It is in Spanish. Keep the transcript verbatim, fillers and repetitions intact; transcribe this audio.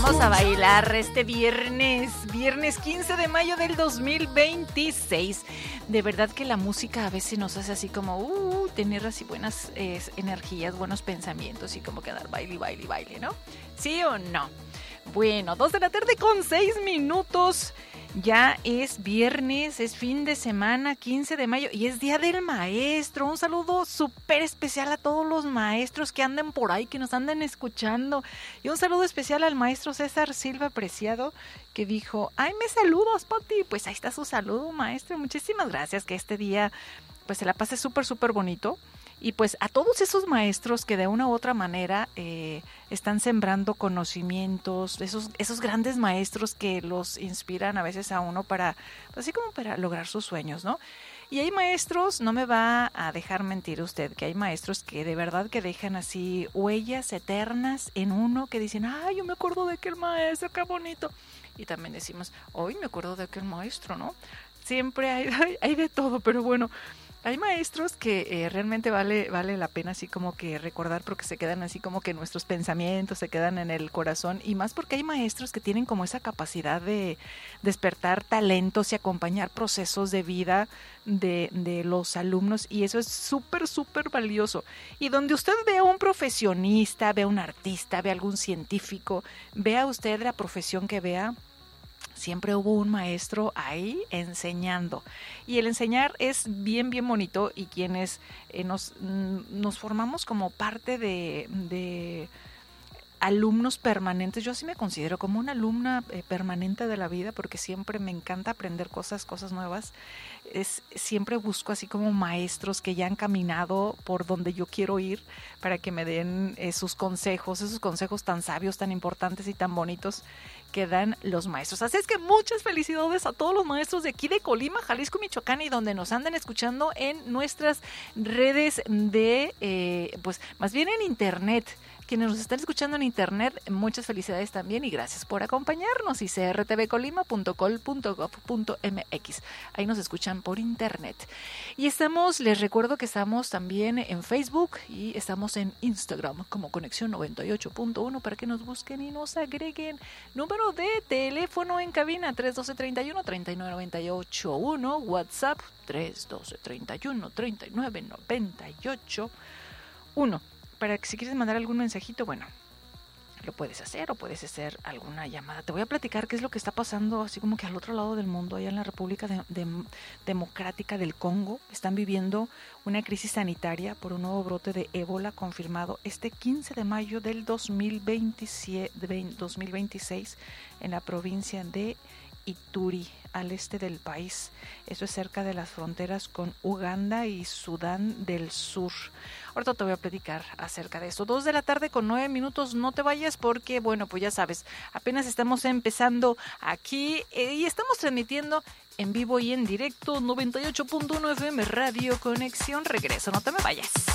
vamos a bailar este viernes, viernes quince de mayo del dos mil veintiséis. De verdad que la música a veces nos hace así como, uh, tener así buenas eh, energías, buenos pensamientos y como quedar baile, baile, baile, ¿no? ¿Sí o no? Bueno, dos de la tarde con seis minutos. Ya es viernes, es fin de semana, quince de mayo, y es Día del Maestro. Un saludo súper especial a todos los maestros que anden por ahí, que nos anden escuchando. Y un saludo especial al maestro César Silva Preciado, que dijo, ¡ay, me saludos, Pati! Pues ahí está su saludo, maestro. Muchísimas gracias, que este día pues se la pase súper, súper bonito. Y pues a todos esos maestros que de una u otra manera eh, están sembrando conocimientos, esos, esos grandes maestros que los inspiran a veces a uno para, así como para lograr sus sueños, ¿no? Y hay maestros, no me va a dejar mentir usted, que hay maestros que de verdad que dejan así huellas eternas en uno, que dicen, ay, yo me acuerdo de aquel maestro, qué bonito. Y también decimos, hoy me acuerdo de aquel maestro, ¿no? Siempre hay, hay, hay de todo, pero bueno. Hay maestros que eh, realmente vale, vale la pena así como que recordar porque se quedan así como que nuestros pensamientos se quedan en el corazón y más porque hay maestros que tienen como esa capacidad de despertar talentos y acompañar procesos de vida de, de los alumnos y eso es súper, súper valioso. Y donde usted vea un profesionista, vea un artista, vea algún científico, vea usted la profesión que vea, siempre hubo un maestro ahí enseñando. Y el enseñar es bien, bien bonito y quienes eh, nos, nos formamos como parte de, de alumnos permanentes. Yo sí me considero como una alumna eh, permanente de la vida porque siempre me encanta aprender cosas, cosas nuevas. Es, siempre busco así como maestros que ya han caminado por donde yo quiero ir para que me den eh, sus consejos, esos consejos tan sabios, tan importantes y tan bonitos que dan los maestros. Así es que muchas felicidades a todos los maestros de aquí de Colima, Jalisco, Michoacán y donde nos andan escuchando en nuestras redes de, eh, pues más bien en internet. Quienes nos están escuchando en internet, muchas felicidades también y gracias por acompañarnos. Y c r t v colima punto col punto gob punto m x. Ahí nos escuchan por internet. Y estamos, les recuerdo que estamos también en Facebook y estamos en Instagram como Conexión noventa y ocho punto uno para que nos busquen y nos agreguen. Número de teléfono en cabina tres uno dos, treinta y uno, treinta y nueve noventa y ocho uno. WhatsApp tres uno dos, treinta y uno, treinta y nueve noventa y ocho uno. Para que si quieres mandar algún mensajito, bueno, lo puedes hacer o puedes hacer alguna llamada. Te voy a platicar qué es lo que está pasando así como que al otro lado del mundo, allá en la República de, de, Democrática del Congo. Están viviendo una crisis sanitaria por un nuevo brote de ébola confirmado este quince de mayo del dos mil veintisiete, dos mil veintiséis en la provincia de Ituri, al este del país. Eso es cerca de las fronteras con Uganda y Sudán del Sur. Ahorita te voy a platicar acerca de esto. Dos de la tarde con nueve minutos, no te vayas porque, bueno, pues ya sabes, apenas estamos empezando aquí eh, y estamos transmitiendo en vivo y en directo noventa y ocho punto uno F M Radio Conexión. Regreso, no te me vayas.